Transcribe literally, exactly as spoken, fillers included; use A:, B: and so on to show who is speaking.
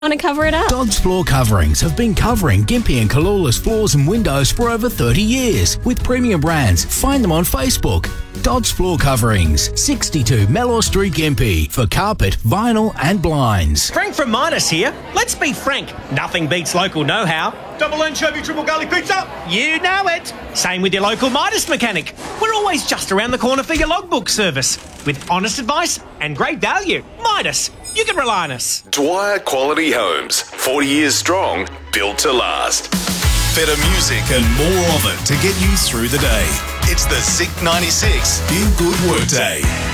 A: Want to cover it up?
B: Dodds Floor Coverings have been covering Gympie and Kalula's floors and windows for over thirty years with premium brands. Find them on Facebook. Dodds Floor Coverings, sixty-two Mellor Street, Gympie, for carpet, vinyl and blinds.
C: Frank from Midas here. Let's be frank, nothing beats local know-how.
D: Double anchovy, triple garlic pizza.
C: You know it. Same with your local Midas mechanic. We're always just around the corner for your logbook service. With honest advice and great value. Midas, you can rely on us.
E: Dwyer Quality Homes, forty years strong, built to last.
F: Better music and more of it to get you through the day. It's the Zinc ninety-six Feel Good Workday.